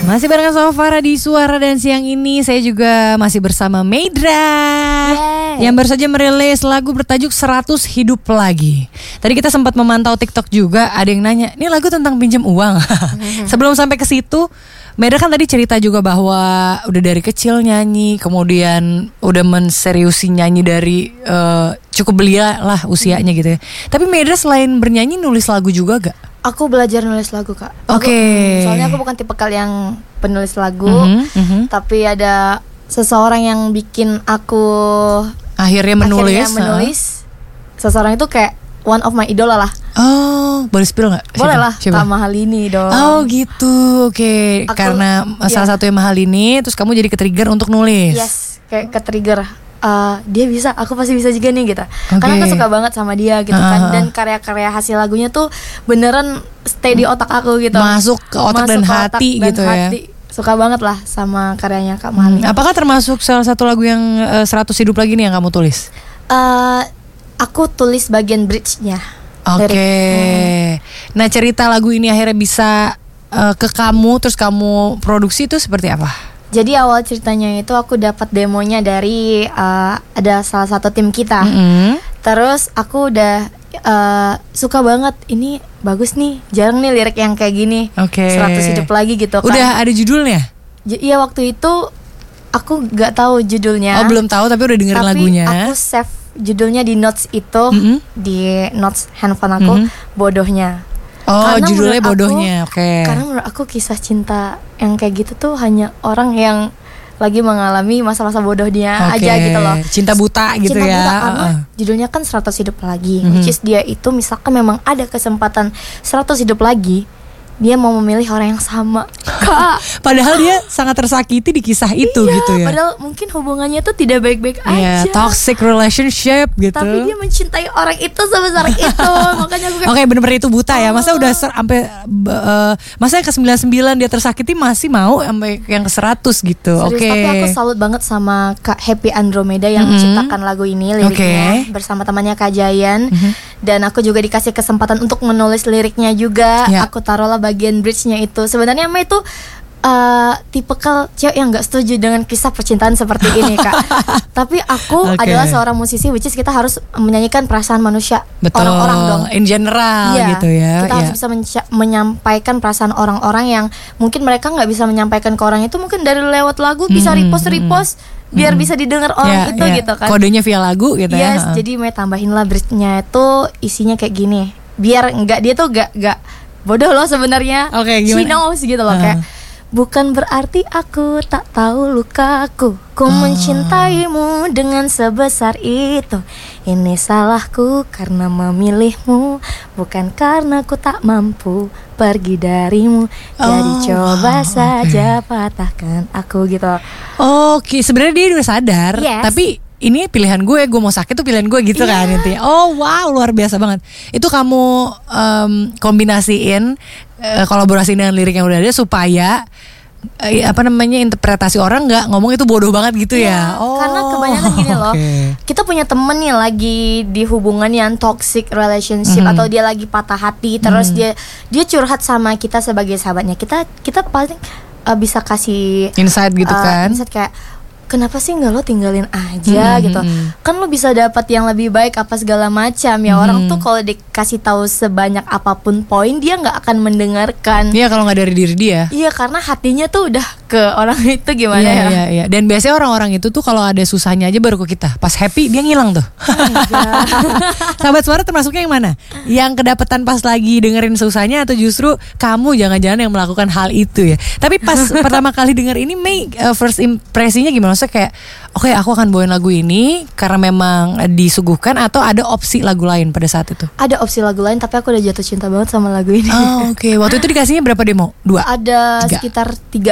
Masih barengan sama Farah di Suara, dan siang ini saya juga masih bersama Meidra yang baru saja merilis lagu bertajuk 100 Hidup Lagi. Tadi kita sempat memantau TikTok juga, ada yang nanya, ini lagu tentang pinjam uang. Sebelum sampai ke situ, Meidra kan tadi cerita juga bahwa udah dari kecil nyanyi, kemudian udah menseriusi nyanyi dari cukup belia lah usianya gitu ya. Tapi Meidra selain bernyanyi nulis lagu juga gak? Aku belajar nulis lagu, Kak. Oke. Soalnya aku bukan tipikal yang penulis lagu, tapi ada seseorang yang bikin aku akhirnya menulis. Seseorang itu kayak one of my idola lah. Oh, boleh spill gak? Boleh lah, Kak Mahalini dong. Oh gitu, oke. Karena salah satu yang Mahalini, terus kamu jadi ke-trigger untuk nulis. Yes, kayak ke-trigger. Dia bisa, aku pasti bisa juga nih gitu. Karena aku suka banget sama dia gitu kan. Dan karya-karya hasil lagunya tuh beneran stay di otak aku gitu. Masuk ke otak dan hati gitu ya. Suka banget lah sama karyanya Kak Mahalini. Apakah termasuk salah satu lagu yang 100 Hidup Lagi nih yang kamu tulis? Aku tulis bagian bridge-nya. Oke. Nah, cerita lagu ini akhirnya bisa ke kamu, terus kamu produksi itu seperti apa? Jadi awal ceritanya itu aku dapat demonya dari ada salah satu tim kita. Terus aku udah suka banget, ini bagus nih, jarang nih lirik yang kayak gini. 100 Hidup Lagi gitu kan. Udah ada judulnya? Iya, waktu itu aku gak tahu judulnya. Oh, belum tahu tapi udah dengerin lagunya. Tapi aku save judulnya di notes itu, di notes handphone aku, Bodohnya. Oh, karena judulnya Bodohnya. Oke. Karena menurut aku kisah cinta yang kayak gitu tuh hanya orang yang lagi mengalami masa-masa bodohnya aja gitu loh. Cinta buta gitu cinta ya. Buta, karena judulnya kan 100 Hidup Lagi. Which is dia itu misalkan memang ada kesempatan 100 hidup lagi, dia mau memilih orang yang sama. Kak, padahal dia sangat tersakiti di kisah itu gitu ya. Padahal mungkin hubungannya tuh tidak baik-baik aja. Toxic relationship gitu. Tapi dia mencintai orang itu sebesar itu. Makanya aku kayak bener-bener itu buta ya. Masa udah sampai masa yang ke-99 dia tersakiti masih mau sampai yang ke-100 gitu. Tapi aku salut banget sama Kak Happy Andromeda yang menciptakan lagu ini, liriknya bersama temannya Kak Jayan. Dan aku juga dikasih kesempatan untuk menulis liriknya juga. Aku taruhlah bagian bridge-nya itu. Sebenarnya Mei itu tipikal cewek yang gak setuju dengan kisah percintaan seperti ini, Kak. Tapi aku adalah seorang musisi, which is kita harus menyanyikan perasaan manusia. Betul. Orang-orang dong, in general gitu ya. Kita harus bisa menyampaikan perasaan orang-orang yang mungkin mereka gak bisa menyampaikan ke orang itu. Mungkin dari lewat lagu bisa repost biar bisa didengar orang itu gitu kan. Kodenya via lagu gitu ya. Yes, jadi Mei tambahin lah bridge-nya itu isinya kayak gini. Biar dia tuh gak bodoh loh sebenarnya. She knows gitu loh, kayak bukan berarti aku tak tahu lukaku. Ku mencintaimu dengan sebesar itu. Ini salahku karena memilihmu, bukan karena ku tak mampu pergi darimu. Jadi coba saja patahkan aku gitu. Sebenarnya dia udah sadar, tapi ini pilihan gue mau sakit tuh pilihan gue gitu kan intinya. Oh wow, luar biasa banget. Itu kamu kombinasiin kolaborasi dengan lirik yang udah ada supaya interpretasi orang nggak ngomong itu bodoh banget gitu ya. Karena kebanyakan gini loh, kita punya temen nih lagi di hubungan yang toxic relationship, atau dia lagi patah hati, terus dia curhat sama kita sebagai sahabatnya. Kita paling bisa kasih insight gitu kan. Insight kayak, kenapa sih nggak lo tinggalin aja gitu? Kan lo bisa dapat yang lebih baik apa segala macam ya. Orang tuh kalau dikasih tahu sebanyak apapun poin, dia nggak akan mendengarkan. Iya, kalau nggak dari diri dia. Iya, karena hatinya tuh udah ke orang itu gimana ya. Iya. Dan biasanya orang-orang itu tuh kalau ada susahnya aja baru ke kita. Pas happy dia ngilang tuh. Sahabat Suara termasuknya yang mana? Yang kedapetan pas lagi dengerin susahnya, atau justru kamu jangan-jangan yang melakukan hal itu ya? Tapi pas pertama kali denger ini, Mei, first impresinya gimana? Maksudnya kayak oke, aku akan bawain lagu ini karena memang disuguhkan, atau ada opsi lagu lain pada saat itu? Ada opsi lagu lain, tapi aku udah jatuh cinta banget sama lagu ini. Waktu itu dikasihnya berapa demo? 2? Ada 3. Sekitar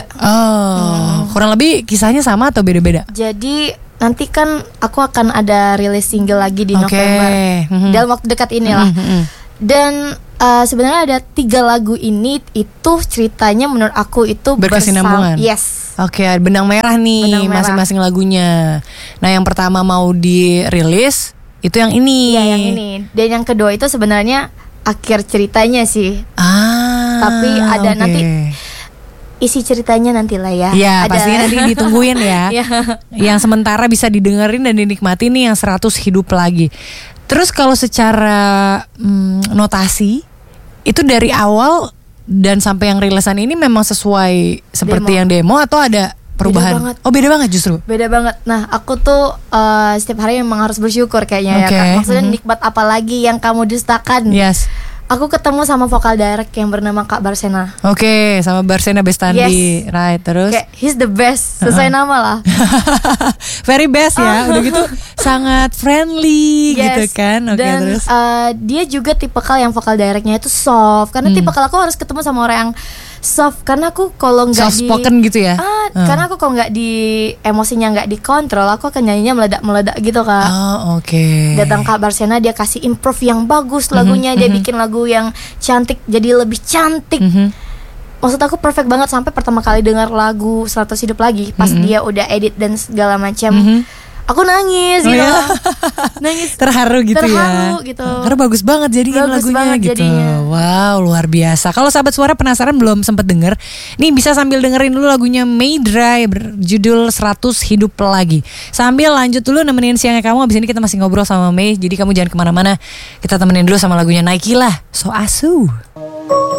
3. Kurang lebih kisahnya sama atau beda-beda? Jadi nanti kan aku akan ada rilis single lagi di November, dalam waktu dekat inilah. Dan sebenarnya ada 3 lagu ini itu ceritanya menurut aku itu berkesinambungan. Yes. Benang merah nih masing-masing lagunya. Nah, yang pertama mau dirilis itu yang ini. Iya, yang ini. Dan yang kedua itu sebenarnya akhir ceritanya sih. Tapi ada nanti isi ceritanya nantilah ya. Iya, pastinya nanti ditungguin ya. Yang sementara bisa didengerin dan dinikmati nih yang 100 hidup lagi. Terus kalau secara notasi itu dari awal dan sampai yang rilisan ini memang sesuai seperti yang demo atau ada perubahan? Beda banget. Oh, beda banget justru. Beda banget. Nah, aku tuh setiap hari memang harus bersyukur kayaknya ya Kak. Maksudnya nikmat apa lagi yang kamu dustakan? Yes. Aku ketemu sama vokal direct yang bernama Kak Barsena. Oke, sama Barsena Bestandi. Right, terus kayak he's the best, sesuai nama lah. Very best ya. Udah gitu sangat friendly gitu kan. Oke, dan terus dia juga tipikal yang vokal directnya itu soft. Karena tipikal aku harus ketemu sama orang yang soft. Karena aku kalau nggak soft spoken gitu ya. Karena aku kalau nggak emosinya nggak dikontrol, aku akan nyanyinya meledak-meledak gitu Kak. Oh, oke. Datang Kak Barsena, dia kasih improve yang bagus lagunya, dia bikin lagu yang cantik jadi lebih cantik. Maksud aku perfect banget. Sampai pertama kali dengar lagu 100 hidup lagi, pas dia udah edit dan segala macam, aku nangis gitu. Nangis terharu gitu. Karena bagus banget jadinya lagunya banget gitu. Jadinya. Wow, luar biasa. Kalau sahabat suara penasaran belum sempet denger, nih bisa sambil dengerin dulu lagunya Maydra berjudul 100 hidup lagi. Sambil lanjut dulu nemenin siangnya kamu. Abis ini kita masih ngobrol sama May. Jadi kamu jangan kemana-mana. Kita temenin dulu sama lagunya Nike lah, So Asu.